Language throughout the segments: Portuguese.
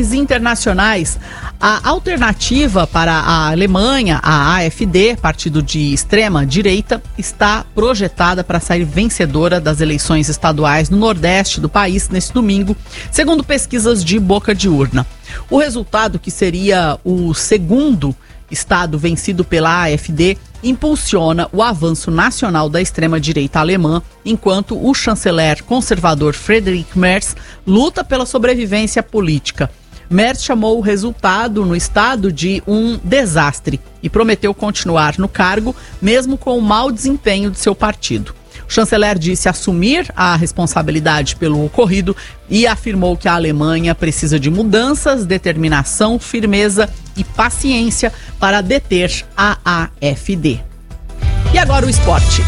destaques internacionais. A alternativa para a Alemanha, a AfD, partido de extrema direita, está projetada para sair vencedora das eleições estaduais no nordeste do país neste domingo, segundo pesquisas de boca de urna. O resultado, que seria o segundo estado vencido pela AfD, impulsiona o avanço nacional da extrema-direita alemã, enquanto o chanceler conservador Friedrich Merz luta pela sobrevivência política. Merz chamou o resultado no estado de um desastre e prometeu continuar no cargo, mesmo com o mau desempenho de seu partido. O chanceler disse assumir a responsabilidade pelo ocorrido e afirmou que a Alemanha precisa de mudanças, determinação, firmeza e paciência para deter a AfD. E agora o esporte.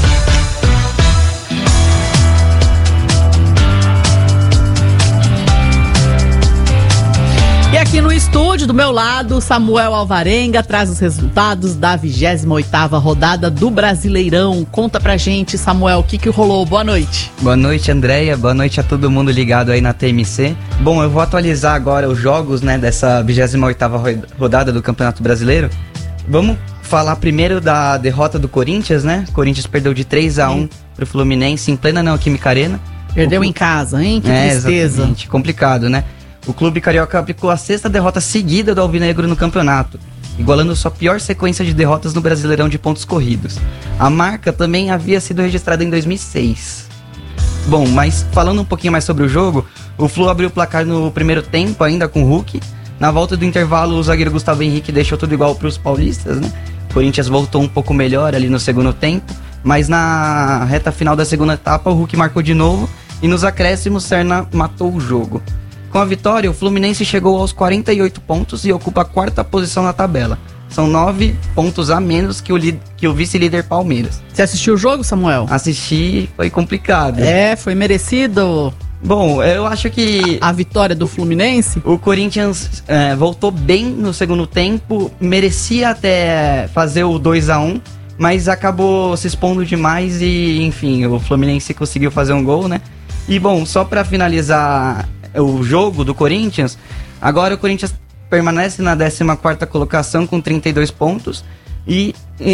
E aqui no estúdio, do meu lado, Samuel Alvarenga traz os resultados da 28ª rodada do Brasileirão. Conta pra gente, Samuel, o que rolou? Boa noite. Boa noite, Andréia. Boa noite a todo mundo ligado aí na TMC. Bom, eu vou atualizar agora os jogos, dessa 28ª rodada do Campeonato Brasileiro. Vamos falar primeiro da derrota do Corinthians, O Corinthians perdeu de 3-1 pro Fluminense em plena Neoquímica Arena. Perdeu em casa, hein? Que tristeza. Exatamente. Complicado, O clube carioca aplicou a 6ª derrota seguida do Alvinegro no campeonato, igualando sua pior sequência de derrotas no Brasileirão de pontos corridos. A marca também havia sido registrada em 2006. Bom, mas falando um pouquinho mais sobre o jogo, o Flu abriu o placar no primeiro tempo ainda com o Hulk. Na volta do intervalo, o zagueiro Gustavo Henrique deixou tudo igual para os paulistas, O Corinthians voltou um pouco melhor ali no segundo tempo, mas na reta final da segunda etapa, o Hulk marcou de novo e nos acréscimos, Serna matou o jogo. Com a vitória, o Fluminense chegou aos 48 pontos e ocupa a 4ª posição na tabela. São 9 pontos a menos que o vice-líder Palmeiras. Você assistiu o jogo, Samuel? Assisti, foi complicado. Foi merecido? Bom, eu acho que a vitória do Fluminense? O Corinthians voltou bem no segundo tempo, merecia até fazer o 2-1, mas acabou se expondo demais e, enfim, o Fluminense conseguiu fazer um gol, E, bom, só para finalizar o jogo do Corinthians, agora o Corinthians permanece na 14ª colocação com 32 pontos e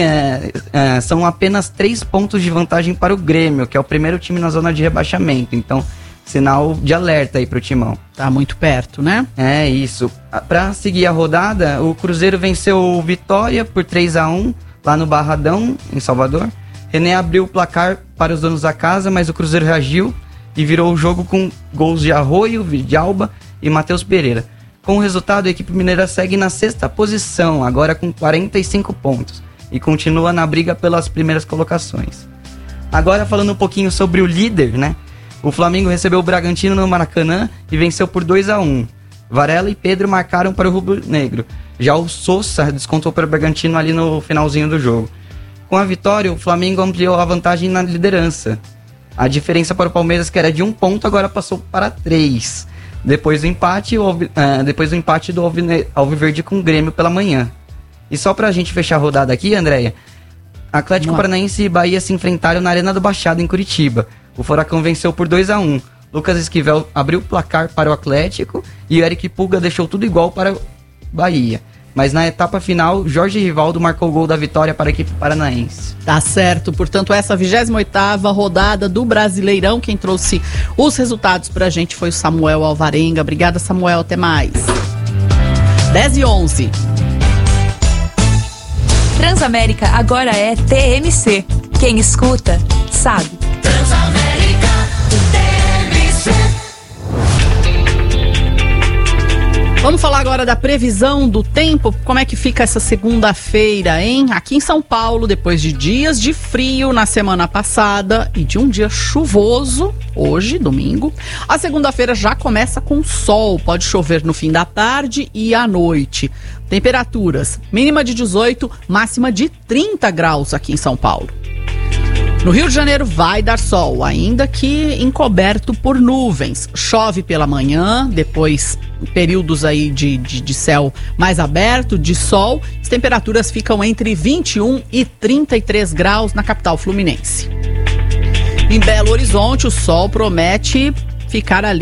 são apenas 3 pontos de vantagem para o Grêmio, que é o primeiro time na zona de rebaixamento. Então, sinal de alerta aí pro Timão. Tá muito perto, É isso. Para seguir a rodada, o Cruzeiro venceu o Vitória por 3-1 lá no Barradão, em Salvador. René abriu o placar para os donos da casa, mas o Cruzeiro reagiu e virou o jogo com gols de Arroio, Vidalba e Matheus Pereira. Com o resultado, a equipe mineira segue na 6ª posição, agora com 45 pontos, e continua na briga pelas primeiras colocações. Agora falando um pouquinho sobre o líder, O Flamengo recebeu o Bragantino no Maracanã e venceu por 2-1. Varela e Pedro marcaram para o rubro-negro. Já o Sousa descontou para o Bragantino ali no finalzinho do jogo. Com a vitória, o Flamengo ampliou a vantagem na liderança. A diferença para o Palmeiras, que era de 1 ponto, agora passou para 3. Depois do empate do Alviverde com o Grêmio pela manhã. E só pra gente fechar a rodada aqui, Andréia, Atlético Paranaense e Bahia se enfrentaram na Arena do Baixada, em Curitiba. O Furacão venceu por 2-1. Lucas Esquivel abriu o placar para o Atlético e o Eric Pulga deixou tudo igual para o Bahia. Mas na etapa final, Jorge Rivaldo marcou o gol da vitória para a equipe paranaense. Tá certo. Portanto, essa 28ª rodada do Brasileirão, quem trouxe os resultados pra gente foi o Samuel Alvarenga. Obrigada, Samuel. Até mais. 10h11. Transamérica agora é TMC. Quem escuta, sabe. Transamérica, TMC. Vamos falar agora da previsão do tempo. Como é que fica essa segunda-feira, hein? Aqui em São Paulo, depois de dias de frio na semana passada e de um dia chuvoso, hoje, domingo, a segunda-feira já começa com sol. Pode chover no fim da tarde e à noite. Temperaturas mínima de 18, máxima de 30 graus aqui em São Paulo. No Rio de Janeiro vai dar sol, ainda que encoberto por nuvens. Chove pela manhã, depois períodos aí de céu mais aberto, de sol. As temperaturas ficam entre 21 e 33 graus na capital fluminense. Em Belo Horizonte, o sol promete ficar ali